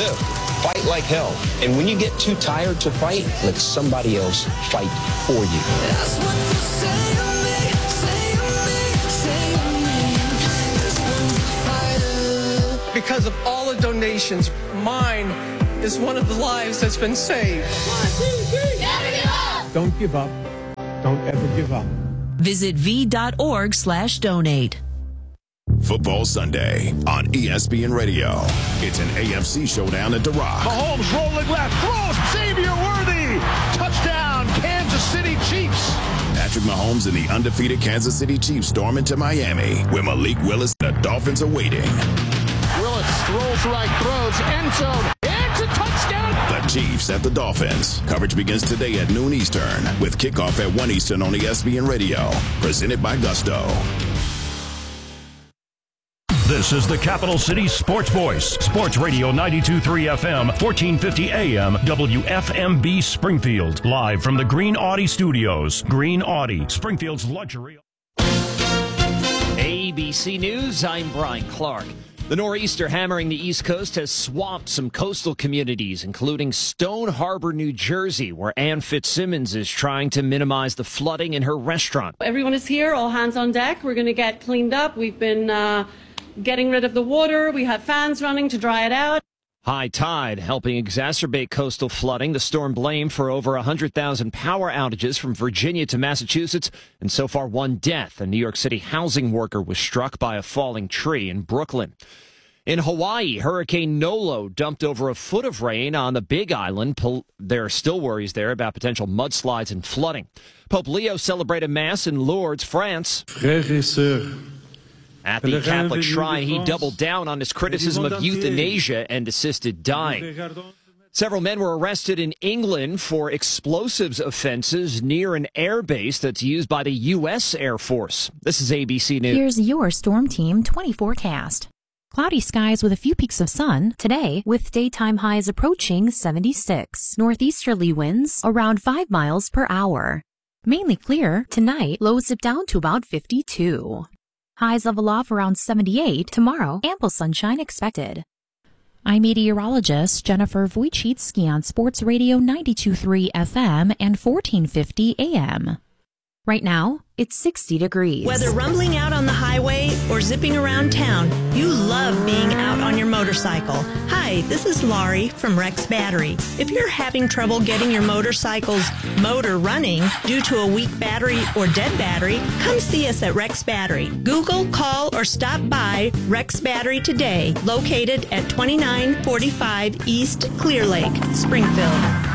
live. Fight like hell. And when you get too tired to fight, let somebody else fight for you. That's what you say to me, say to me, say to me. This one's a fighter. Because of all the donations, mine is one of the lives that's been saved. 1, 2, 3. Never give up. Don't give up. Don't ever give up. Visit v.org/donate. Football Sunday on ESPN Radio. It's an AFC showdown at The Rock. Mahomes rolling left, throws, Xavier Worthy. Touchdown, Kansas City Chiefs. Patrick Mahomes and the undefeated Kansas City Chiefs storm into Miami, where Malik Willis and the Dolphins are waiting. Willis rolls right, throws, end zone. It's a touchdown. The Chiefs at the Dolphins. Coverage begins today at noon Eastern, with kickoff at 1 Eastern on ESPN Radio. Presented by Gusto. This is the Capital City Sports Voice. Sports Radio 92.3 FM, 1450 AM, WFMB Springfield. Live from the Green Audi Studios. Green Audi, Springfield's luxury. ABC News, I'm Brian Clark. The nor'easter hammering the East Coast has swamped some coastal communities, including Stone Harbor, New Jersey, where Ann Fitzsimmons is trying to minimize the flooding in her restaurant. Everyone is here, all hands on deck. We're going to get cleaned up. We've been getting rid of the water. We have fans running to dry it out. High tide helping exacerbate coastal flooding. The storm blamed for over 100,000 power outages from Virginia to Massachusetts, and so far one death. A New York City housing worker was struck by a falling tree in Brooklyn. In Hawaii, Hurricane Nolo dumped over a foot of rain on the Big Island. There are still worries there about potential mudslides and flooding. Pope Leo celebrated Mass in Lourdes, France. At the Catholic shrine, he doubled down on his criticism of euthanasia and assisted dying. Several men were arrested in England for explosives offenses near an air base that's used by the U.S. Air Force. This is ABC News. Here's your Storm Team 20 forecast. Cloudy skies with a few peaks of sun today, with daytime highs approaching 76. Northeasterly winds around 5 miles per hour. Mainly clear tonight, lows dip down to about 52. Highs level off around 78. Tomorrow, ample sunshine expected. I'm meteorologist Jennifer Wojcicki on Sports Radio 92.3 FM and 1450 AM. Right now, it's 60 degrees. Whether rumbling out on the highway or zipping around town, you love being out on your motorcycle. Hi, this is Laurie from Rex Battery. If you're having trouble getting your motorcycle's motor running due to a weak battery or dead battery, come see us at Rex Battery. Google, call, or stop by Rex Battery today, located at 2945 East Clear Lake, Springfield.